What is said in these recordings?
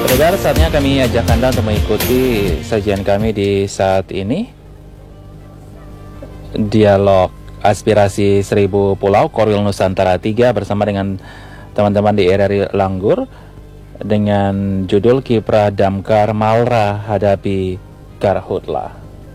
Pendengar, saatnya kami ajak Anda untuk mengikuti sajian kami di saat ini. Dialog Aspirasi Seribu Pulau Korwil Nusantara 3 bersama dengan teman-teman di RRI Langgur dengan judul Kiprah Damkar Malra Hadapi Karhutlah.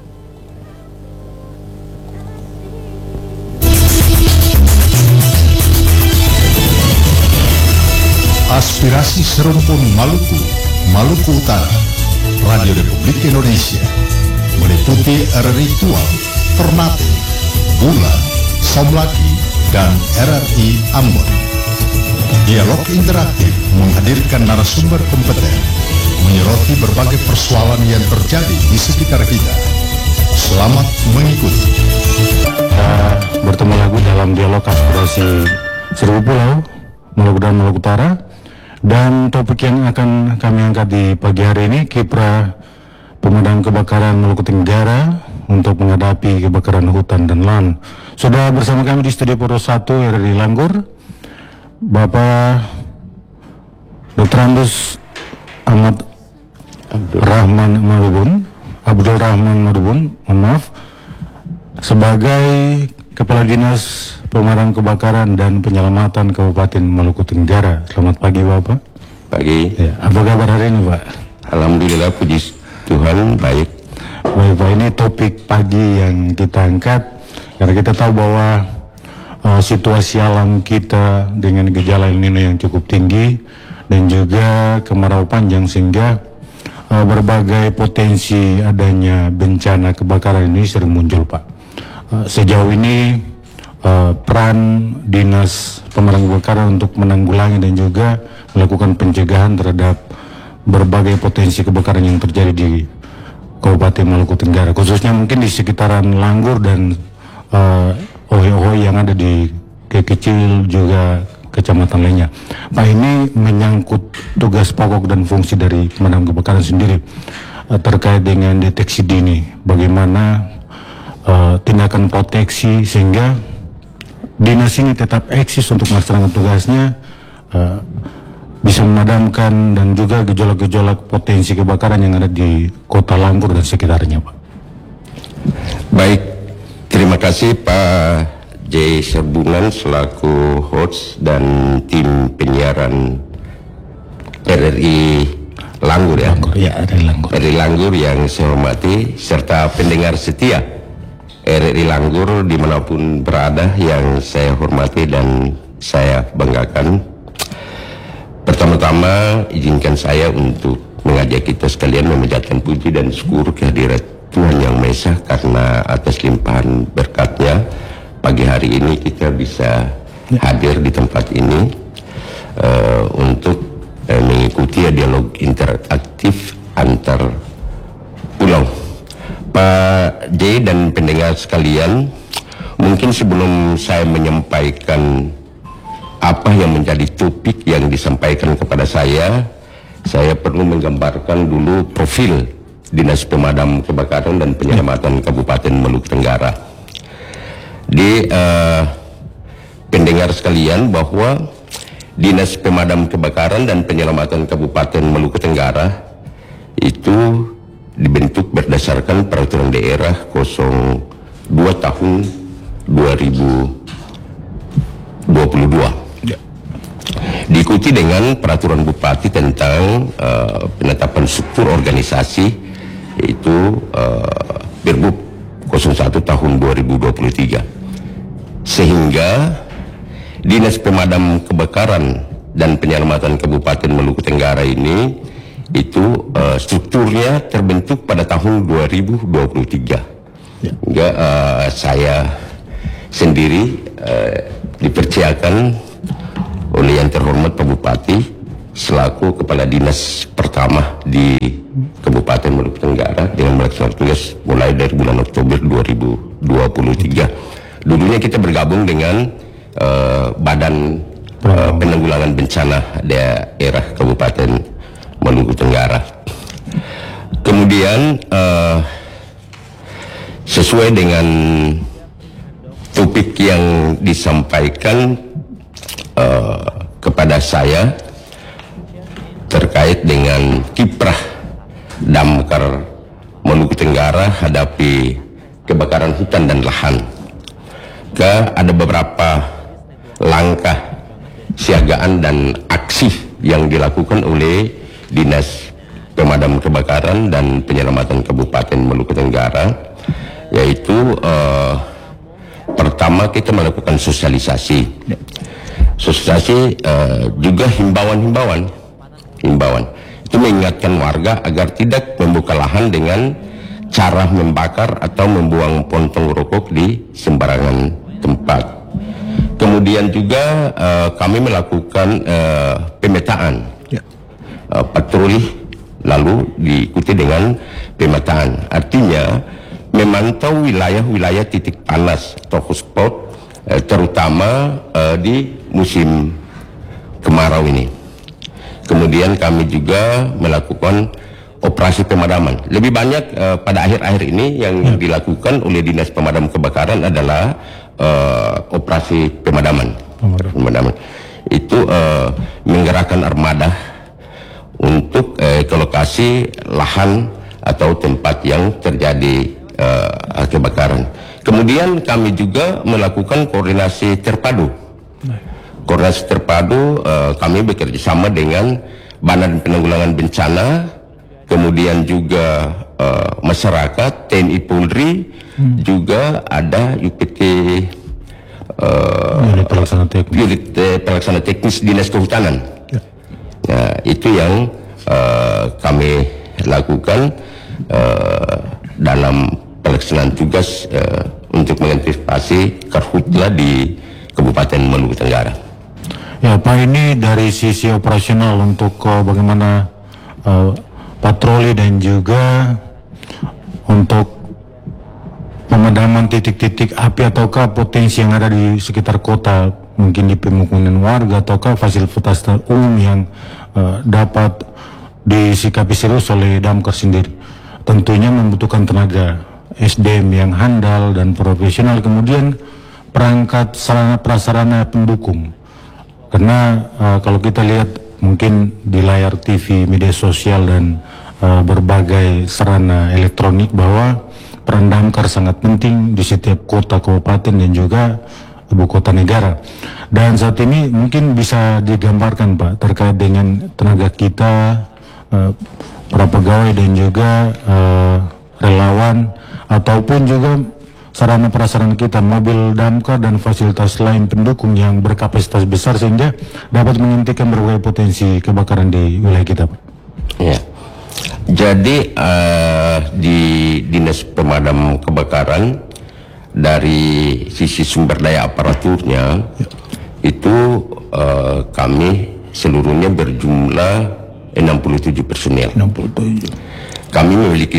Aspirasi Serumpun Maluku, Maluku Utara, Radio Republik Indonesia, meliputi RRI Tual, Ternate, Bula, Somlaki, dan RRI Ambon. Dialog interaktif menghadirkan narasumber kompeten, menyoroti berbagai persoalan yang terjadi di sekitar kita. Selamat mengikuti. Bertemu lagi dalam dialog aspirasi Seribu Pulau, Maluku dan Maluku Utara. Dan topik yang akan kami angkat di pagi hari ini, kiprah pemadam kebakaran Maluku Tenggara untuk menghadapi kebakaran hutan dan lahan. Sudah bersama kami di studio Puro 1 RRI Langgur, Bapak Dr. Andus Ahmad Rahman Abdul Rahman Madubun, maaf, sebagai Kepala Dinas Pemadam Kebakaran dan Penyelamatan Kabupaten Maluku Tenggara. Selamat pagi Bapak. Pagi. Ya, apa kabar hari ini Pak? Alhamdulillah, puji Tuhan, baik. Baik Pak, ini topik pagi yang kita angkat karena kita tahu bahwa situasi alam kita dengan gejala El Nino yang cukup tinggi dan juga kemarau panjang, sehingga berbagai potensi adanya bencana kebakaran ini sering muncul Pak. Sejauh ini peran Dinas Pemadam Kebakaran untuk menanggulangi dan juga melakukan pencegahan terhadap berbagai potensi kebakaran yang terjadi di Kabupaten Maluku Tenggara, khususnya mungkin di sekitaran Langgur dan Ohe-Ohe yang ada di kecil juga kecamatan lainnya. Pak, ini menyangkut tugas pokok dan fungsi dari pemadam kebakaran sendiri terkait dengan deteksi dini, bagaimana tindakan proteksi sehingga dinas ini tetap eksis untuk melaksanakan tugasnya, bisa memadamkan dan juga gejolak-gejolak potensi kebakaran yang ada di Kota Langgur dan sekitarnya, Pak. Baik, terima kasih Pak J. Serbunan selaku host dan tim penyiaran RRI Langgur ya. RRI Langgur yang saya hormati, serta pendengar setia RRI Langgur dimanapun berada yang saya hormati dan saya banggakan. Pertama-tama izinkan saya untuk mengajak kita sekalian memanjatkan puji dan syukur kehadirat Tuhan Yang Maha Esa, karena atas limpahan berkatnya pagi hari ini kita bisa hadir di tempat ini untuk mengikuti dialog interaktif antar pulau. Pak J dan pendengar sekalian, mungkin sebelum saya menyampaikan apa yang menjadi topik yang disampaikan kepada saya perlu menggambarkan dulu profil Dinas Pemadam Kebakaran dan Penyelamatan Kabupaten Maluku Tenggara. Di pendengar sekalian, bahwa Dinas Pemadam Kebakaran dan Penyelamatan Kabupaten Maluku Tenggara itu dibentuk berdasarkan Peraturan Daerah 02 tahun 2022. Diikuti dengan Peraturan Bupati tentang penetapan struktur organisasi, yaitu Perbup 01 tahun 2023. Sehingga Dinas Pemadam Kebakaran dan Penyelamatan Kabupaten Maluku Tenggara ini itu strukturnya terbentuk pada tahun 2023. Hingga saya sendiri dipercayakan oleh yang terhormat Pak Bupati selaku Kepala Dinas pertama di Kabupaten Maluku Tenggara dengan melaksanakan tugas mulai dari bulan Oktober 2023. Dulunya kita bergabung dengan Badan Penanggulangan Bencana Daerah Kabupaten Maluku Tenggara. Kemudian sesuai dengan topik yang disampaikan kepada saya terkait dengan kiprah Damkar Maluku Tenggara hadapi kebakaran hutan dan lahan. Ada beberapa langkah siagaan dan aksi yang dilakukan oleh Dinas Pemadam Kebakaran dan Penyelamatan Kabupaten Maluku Tenggara, yaitu pertama kita melakukan sosialisasi, juga himbauan itu mengingatkan warga agar tidak membuka lahan dengan cara membakar atau membuang pontong rokok di sembarangan tempat. Kemudian juga kami melakukan pemetaan, patroli, lalu diikuti dengan pemetaan, artinya memantau wilayah-wilayah titik panas atau hotspot, terutama di musim kemarau ini. Kemudian kami juga melakukan operasi pemadaman. Lebih banyak pada akhir-akhir ini yang dilakukan oleh Dinas Pemadam Kebakaran adalah operasi pemadaman. Itu menggerakkan armada untuk ke lokasi lahan atau tempat yang terjadi kebakaran. Kemudian kami juga melakukan koordinasi terpadu. Kami bekerja sama dengan Badan Penanggulangan Bencana, kemudian juga masyarakat, TNI Polri, juga ada UPT unit pelaksana teknis Dinas Kehutanan. Nah, itu yang kami lakukan dalam pelaksanaan tugas untuk mengantisipasi karhutla di Kabupaten Maluku Tenggara. Ya Pak, ini dari sisi operasional untuk bagaimana patroli dan juga untuk pemadaman titik-titik api ataukah potensi yang ada di sekitar kota, mungkin di pemukiman warga ataukah fasilitas umum yang dapat disikapi serius oleh Damkar sendiri. Tentunya membutuhkan tenaga SDM yang handal dan profesional, kemudian perangkat sarana prasarana pendukung. Karena kalau kita lihat mungkin di layar TV, media sosial dan berbagai sarana elektronik bahwa peran Damkar sangat penting di setiap kota, kabupaten dan juga ibu kota negara. Dan saat ini mungkin bisa digambarkan Pak terkait dengan tenaga kita, para pegawai dan juga relawan ataupun juga sarana prasarana kita, mobil damkar dan fasilitas lain pendukung yang berkapasitas besar sehingga dapat menghentikan berbagai potensi kebakaran di wilayah kita, Pak. Ya. Jadi di Dinas Pemadam Kebakaran dari sisi sumber daya aparaturnya itu kami seluruhnya berjumlah 67 personel. 67. Kami memiliki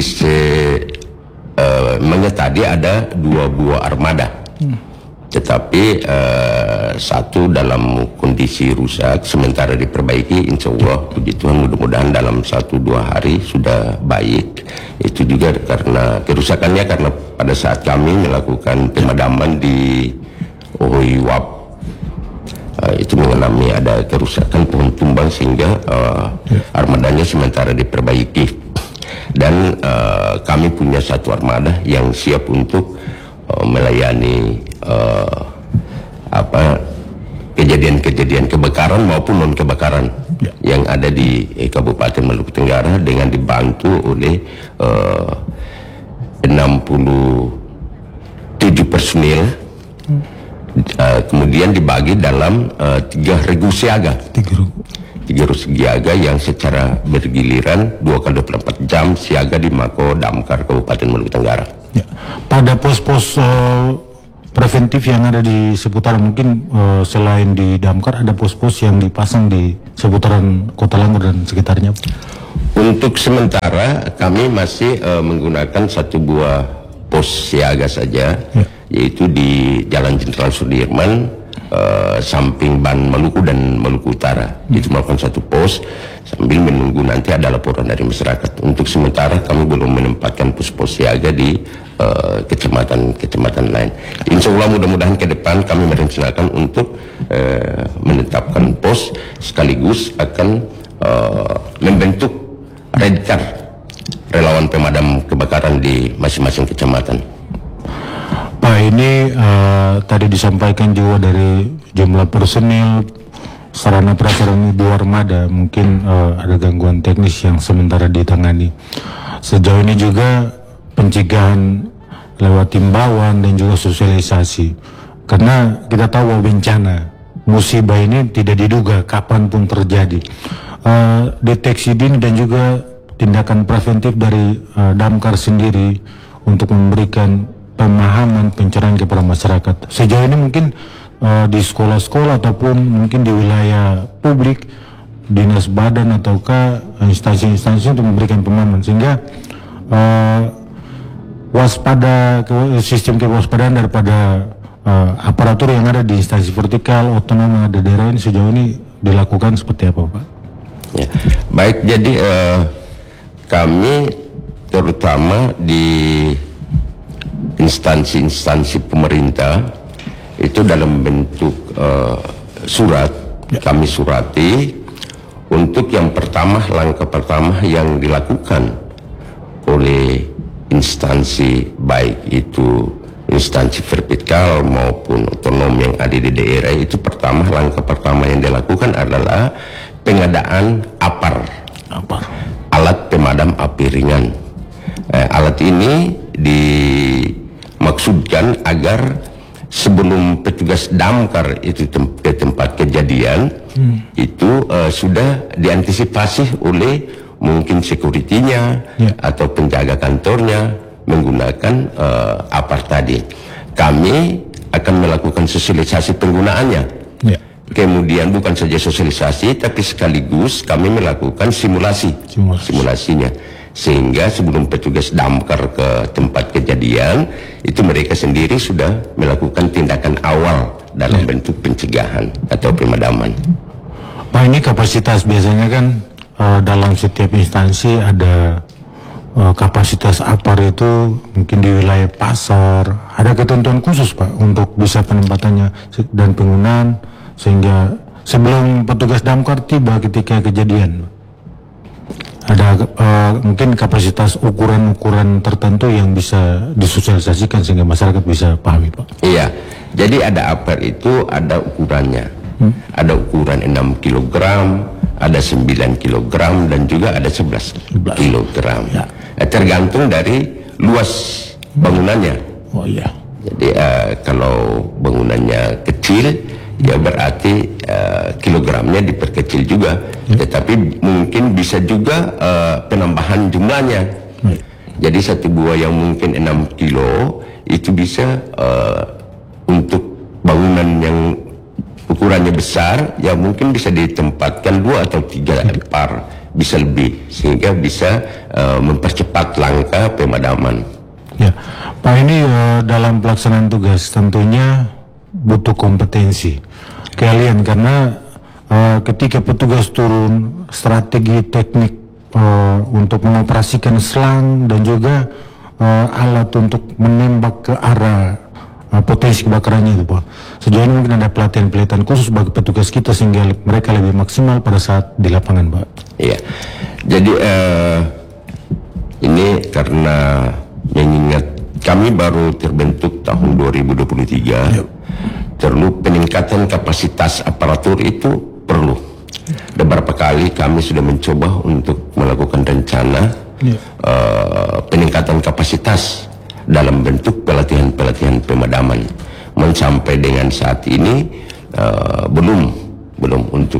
tadi ada 2 buah armada, tetapi satu dalam kondisi rusak sementara diperbaiki. Insya Allah puji Tuhan, mudah-mudahan dalam 1-2 hari sudah baik. Itu juga karena kerusakannya karena pada saat kami melakukan pemadaman di Ohoiwap itu mengalami ada kerusakan pohon tumbang sehingga armadanya sementara diperbaiki. Dan kami punya satu armada yang siap untuk melayani kejadian-kejadian kebakaran maupun non kebakaran yang ada di Kabupaten Maluku Tenggara dengan dibantu oleh 67 personil. Kemudian dibagi dalam 3 regu siaga. 3 regu siaga yang secara bergiliran 2x24 jam siaga di Mako Damkar Kabupaten Maluku Tenggara. Ya. Pada pos-pos preventif yang ada di seputaran, mungkin selain di Damkar ada pos-pos yang dipasang di seputaran Kota Langgur dan sekitarnya. Untuk sementara kami masih menggunakan 1 buah pos siaga saja, yaitu di Jalan Jenderal Sudirman, samping Ban Maluku dan Maluku Utara. Itu melakukan 1 pos sambil menunggu nanti ada laporan dari masyarakat. Untuk sementara kami belum menempatkan pos-pos siaga di kecamatan lain. Insya Allah mudah-mudahan ke depan kami merencanakan untuk menetapkan pos sekaligus akan membentuk Red Car relawan pemadam kebakaran di masing-masing kecamatan. Pak, ini tadi disampaikan juga dari jumlah personil, sarana prasarana 2 armada, mungkin ada gangguan teknis yang sementara ditangani. Sejauh ini juga pencegahan lewat himbauan dan juga sosialisasi, karena kita tahu bahwa bencana musibah ini tidak diduga kapanpun terjadi. Deteksi dini dan juga tindakan preventif dari Damkar sendiri untuk memberikan pemahaman pencerahan kepada masyarakat. Sejauh ini mungkin di sekolah-sekolah ataupun mungkin di wilayah publik, dinas badan ataukah instansi-instansi untuk memberikan pemahaman, sehingga sistem kewaspadaan daripada aparatur yang ada di instansi vertikal otonom yang ada di daerah ini sejauh ini dilakukan seperti apa, Pak? Ya, baik, jadi kami terutama di instansi-instansi pemerintah itu dalam bentuk surat, kami surati untuk yang pertama, langkah pertama yang dilakukan oleh instansi, baik itu instansi vertikal maupun otonom yang ada di daerah, itu pertama, langkah pertama yang dilakukan adalah pengadaan APAR, alat pemadam api ringan. Alat ini dimaksudkan agar sebelum petugas damkar itu ke tempat kejadian itu sudah diantisipasi oleh mungkin security-nya atau penjaga kantornya menggunakan APAR tadi. Kami akan melakukan sosialisasi penggunaannya. Kemudian bukan saja sosialisasi, tapi sekaligus kami melakukan simulasinya, sehingga sebelum petugas damkar ke tempat kejadian itu mereka sendiri sudah melakukan tindakan awal dalam bentuk pencegahan atau pemadaman. Pak, ini kapasitas biasanya kan dalam setiap instansi ada kapasitas APAR itu mungkin di wilayah pasar, ada ketentuan khusus, Pak, untuk bisa penempatannya dan penggunaan sehingga sebelum petugas damkar tiba ketika kejadian ada mungkin kapasitas ukuran-ukuran tertentu yang bisa disosialisasikan sehingga masyarakat bisa pahami, Pak. Iya, jadi ada APAR itu ada ukurannya, ada ukuran 6 kg, ada 9 kg dan juga ada 11 kg. Tergantung dari luas bangunannya. Oh iya. Jadi kalau bangunannya kecil, ya berarti kilogramnya diperkecil juga, tetapi mungkin bisa juga penambahan jumlahnya. Jadi satu buah yang mungkin 6 kilo itu bisa untuk bangunan yang ukurannya besar, ya mungkin bisa ditempatkan 2 atau 3 APAR, bisa lebih, sehingga bisa mempercepat langkah pemadaman. Ya, Pak, ini dalam pelaksanaan tugas tentunya butuh kompetensi kalian, karena ketika petugas turun, strategi teknik untuk mengoperasikan selang dan juga alat untuk menembak ke arah potensi kebakarannya itu, Pak. Sejauh ini mungkin ada pelatihan-pelatihan khusus bagi petugas kita sehingga mereka lebih maksimal pada saat di lapangan, Pak. Iya, jadi ini karena mengingat kami baru terbentuk tahun 2023, perlu peningkatan kapasitas aparatur itu perlu. Beberapa kali kami sudah mencoba untuk melakukan rencana peningkatan kapasitas dalam bentuk pelatihan-pelatihan pemadaman. Sampai dengan saat ini belum untuk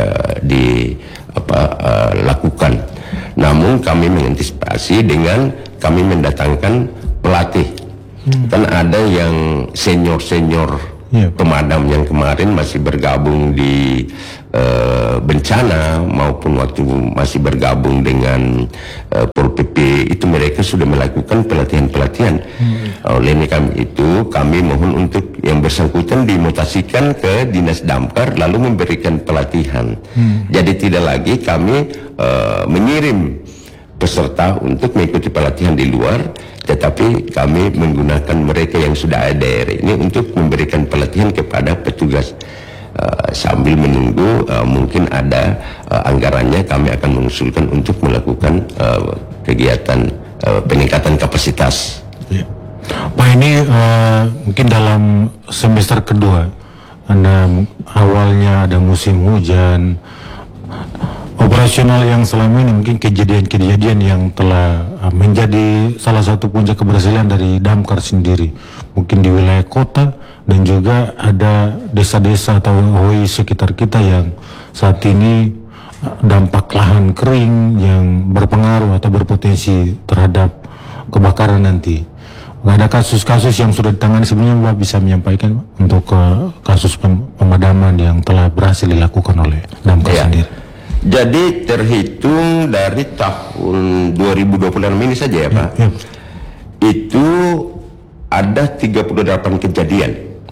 dilakukan. Namun kami mengantisipasi dengan kami mendatangkan pelatih. Kan ada yang senior pemadam yang kemarin masih bergabung di bencana maupun waktu masih bergabung dengan Pol PP, itu mereka sudah melakukan pelatihan-pelatihan. Oleh itu kami mohon untuk yang bersangkutan dimutasikan ke Dinas Damkar lalu memberikan pelatihan. Jadi tidak lagi kami mengirim peserta untuk mengikuti pelatihan di luar, tetapi kami menggunakan mereka yang sudah ada ini untuk memberikan pelatihan kepada petugas sambil menunggu mungkin ada anggarannya, kami akan mengusulkan untuk melakukan kegiatan peningkatan kapasitas. Ya. Pak, ini mungkin dalam semester kedua, Anda awalnya ada musim hujan, operasional yang selama ini mungkin kejadian-kejadian yang telah menjadi salah satu puncak keberhasilan dari Damkar sendiri, mungkin di wilayah kota dan juga ada desa-desa atau HOI sekitar kita yang saat ini dampak lahan kering yang berpengaruh atau berpotensi terhadap kebakaran nanti. Ada kasus-kasus yang sudah ditangani sebelumnya, Pak bisa menyampaikan untuk kasus pemadaman yang telah berhasil dilakukan oleh Damkar sendiri. Jadi terhitung dari tahun 2026 ini saja ya Pak, itu ada 38 kejadian.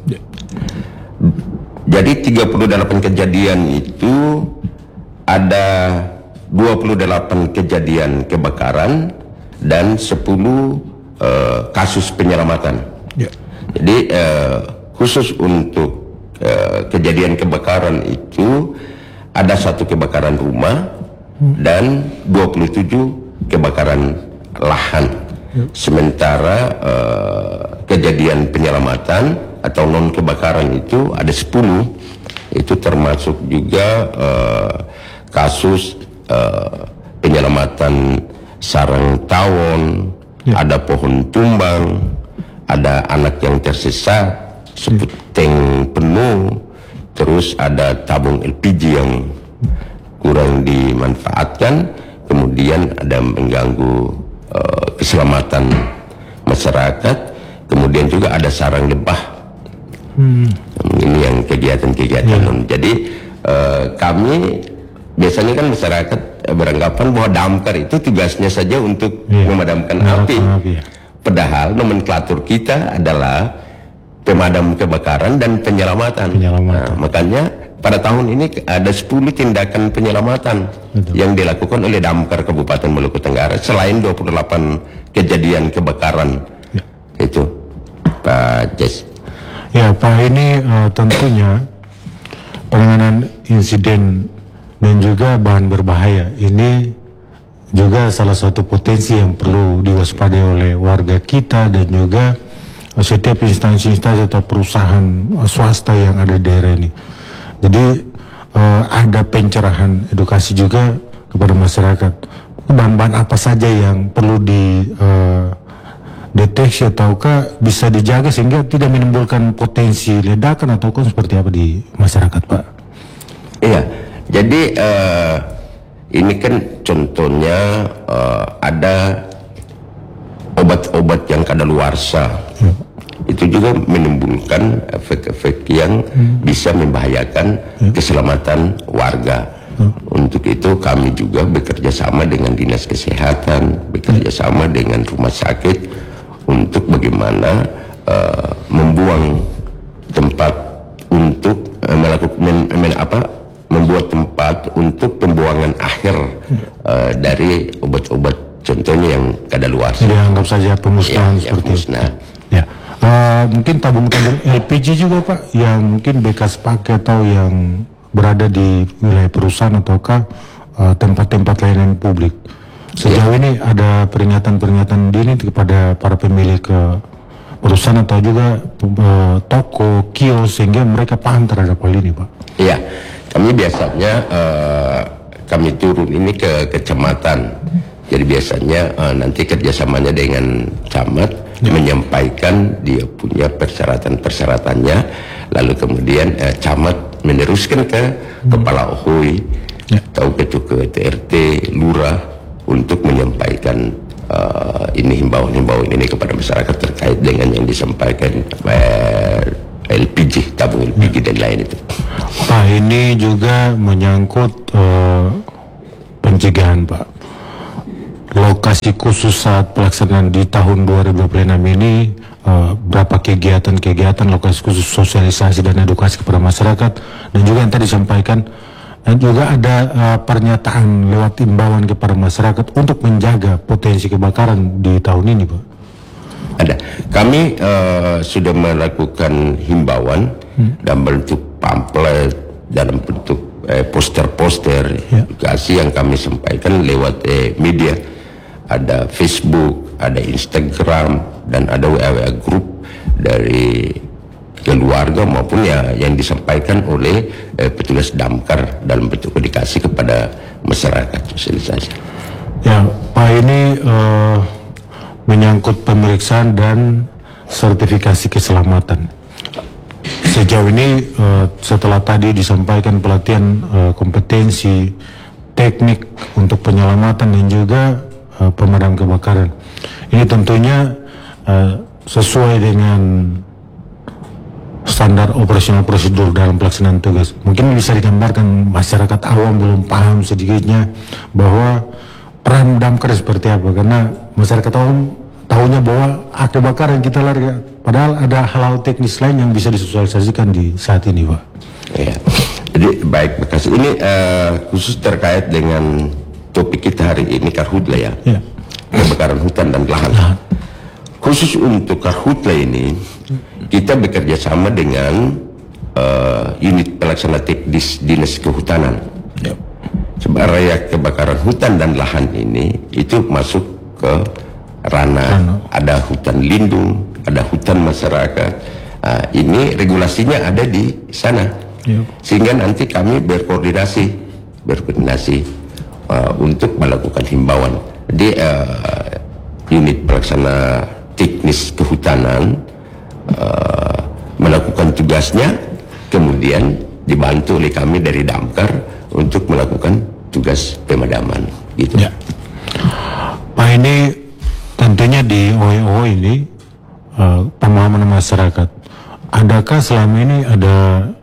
Jadi 38 kejadian itu ada 28 kejadian kebakaran dan 10 kasus penyelamatan. Jadi khusus untuk kejadian kebakaran itu ada 1 kebakaran rumah dan 27 kebakaran lahan. Sementara kejadian penyelamatan atau non kebakaran itu ada 10. Itu termasuk juga kasus penyelamatan sarang tawon, ada pohon tumbang, ada anak yang tersesat, seputeng penuh, terus ada tabung LPG yang kurang dimanfaatkan, kemudian ada mengganggu keselamatan masyarakat, kemudian juga ada sarang lebah. Ini yang kegiatan-kegiatan. Jadi kami biasanya kan masyarakat beranggapan bahwa damkar itu tugasnya saja untuk memadamkan api. Padahal nomenklatur kita adalah pemadam kebakaran dan penyelamatan. Nah, makanya pada tahun ini ada 10 tindakan penyelamatan yang dilakukan oleh Damkar Kabupaten Maluku Tenggara selain 28 kejadian kebakaran. Itu Pak Jess. Ya Pak, ini tentunya penanganan insiden dan juga bahan berbahaya ini juga salah satu potensi yang perlu diwaspadai oleh warga kita dan juga setiap instansi-instansi atau perusahaan swasta yang ada di daerah ini. Jadi ada pencerahan edukasi juga kepada masyarakat. Bahan-bahan apa saja yang perlu deteksi ataukah bisa dijaga sehingga tidak menimbulkan potensi ledakan ataukah seperti apa di masyarakat, Pak? Iya, jadi ini kan contohnya ada obat-obat yang kadaluarsa. Itu juga menimbulkan efek-efek yang bisa membahayakan keselamatan warga. Untuk itu kami juga bekerja sama dengan Dinas Kesehatan, bekerja sama dengan rumah sakit untuk bagaimana membuang tempat untuk membuat tempat untuk pembuangan akhir dari obat-obat contohnya yang kadaluarsa. Jadi anggap saja pemusnahan seperti itu. Ya. Mungkin tabung-tabung LPG juga Pak yang mungkin bekas pakai atau yang berada di wilayah perusahaan ataukah tempat-tempat layanan publik. Sejauh ini ada peringatan-peringatan dini kepada para pemilik perusahaan atau juga toko, kios sehingga mereka paham terhadap hal ini, Pak. Iya, kami biasanya kami turun ini ke kecamatan. Jadi biasanya nanti kerjasamanya dengan camat menyampaikan dia punya persyaratan-persyaratannya, lalu kemudian camat meneruskan ke kepala OHOI atau ke TRT, lurah untuk menyampaikan ini himbauan-himbauan ini kepada masyarakat terkait dengan yang disampaikan LPG, tabung LPG dan lain itu. Pak, ini juga menyangkut pencegahan, Pak. Lokasi khusus saat pelaksanaan di tahun 2026 ini berapa kegiatan-kegiatan lokasi khusus sosialisasi dan edukasi kepada masyarakat, dan juga yang tadi disampaikan dan juga ada pernyataan lewat imbauan kepada masyarakat untuk menjaga potensi kebakaran di tahun ini, Pak. Ada. Kami sudah melakukan himbauan dalam bentuk pamflet, dalam bentuk poster-poster, edukasi yang kami sampaikan lewat media. Ada Facebook, ada Instagram, dan ada WA grup dari keluarga maupun yang disampaikan oleh petugas damkar dalam bentuk edukasi kepada masyarakat, sosialisasi. Ya, Pak, ini menyangkut pemeriksaan dan sertifikasi keselamatan. Sejauh ini setelah tadi disampaikan pelatihan kompetensi teknik untuk penyelamatan dan juga pemadam kebakaran, ini tentunya sesuai dengan standar operasional prosedur dalam pelaksanaan tugas. Mungkin bisa digambarkan, masyarakat awam belum paham sedikitnya bahwa peran damkar seperti apa, karena masyarakat awam tahunya bahwa kebakaran kita lari, padahal ada hal-hal teknis lain yang bisa disosialisasikan di saat ini, Pak. Ya, jadi baik, makasih. Ini khusus terkait dengan topik kita hari ini, Karhutla ya, kebakaran hutan dan lahan. Khusus untuk Karhutla ini, kita bekerja sama dengan unit pelaksana teknis Dinas Kehutanan. Sebenarnya kebakaran hutan dan lahan ini itu masuk ke ranah, ada hutan lindung, ada hutan masyarakat. Ini regulasinya ada di sana, sehingga nanti kami berkoordinasi untuk melakukan himbauan. Di unit pelaksana teknis kehutanan melakukan tugasnya, kemudian dibantu oleh kami dari damkar untuk melakukan tugas pemadaman, gitu. Ya. Pak, ini tentunya di OEO ini pemahaman masyarakat. Adakah selama ini ada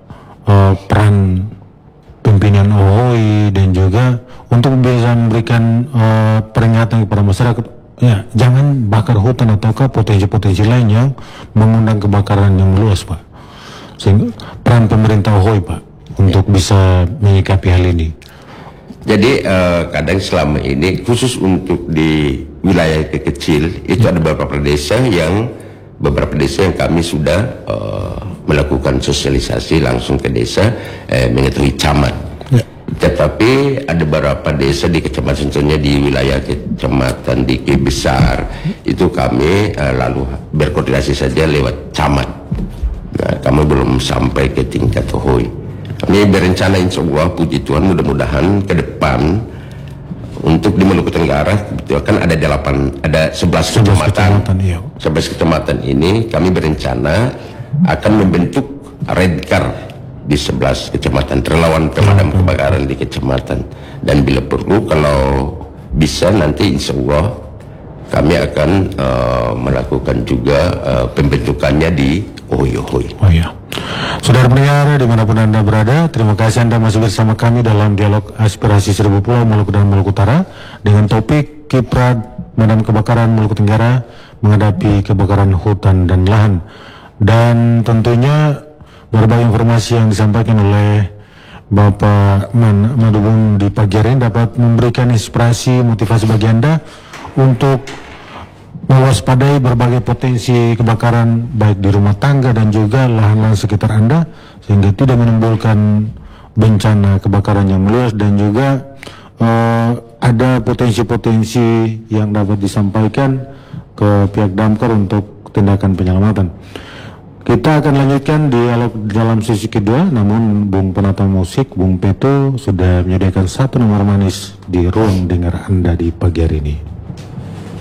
peran pimpinan OOI dan juga untuk bisa memberikan peringatan kepada masyarakat, ya jangan bakar hutan ataukah potensi-potensi lain yang mengundang kebakaran yang meluas, Pak? Sehingga peran pemerintah OOI, Pak, untuk bisa menyikapi hal ini. Jadi kadang selama ini khusus untuk di wilayah kecil itu ada beberapa desa yang kami sudah melakukan sosialisasi langsung ke desa mengetahui camat. Tetapi ada beberapa desa di kecamatan, contohnya di wilayah kecamatan Diki Besar, itu kami lalu berkoordinasi saja lewat camat. Nah, kami belum sampai ke tingkat OOI. Kami berencana, insya Allah, puji Tuhan, mudah-mudahan ke depan untuk di Maluku Tenggara itu akan ada 11 kecamatan. 11 kecamatan ini kami berencana akan membentuk redkar di 11 kecamatan, relawan pemadam kebakaran di kecamatan. Dan bila perlu, kalau bisa nanti insya Allah kami akan melakukan juga pembentukannya di OOI. Oh ya. Saudara pendengar dimanapun Anda berada, terima kasih Anda masih bersama kami dalam dialog aspirasi Seribu Pulau Maluku dan Maluku Utara dengan topik kiprah pemadam kebakaran Maluku Tenggara menghadapi kebakaran hutan dan lahan. Dan tentunya berbagai informasi yang disampaikan oleh Bapak Madubun di pagi hari ini dapat memberikan inspirasi, motivasi bagi Anda untuk mewaspadai berbagai potensi kebakaran baik di rumah tangga dan juga lahan-lahan sekitar Anda, sehingga tidak menimbulkan bencana kebakaran yang meluas, dan juga ada potensi-potensi yang dapat disampaikan ke pihak damkar untuk tindakan penyelamatan. Kita akan lanjutkan dialog dalam sesi kedua, namun Bung Penata Musik, Bung Peto sudah menyediakan satu nomor manis di ruang dengar Anda di pagi hari ini.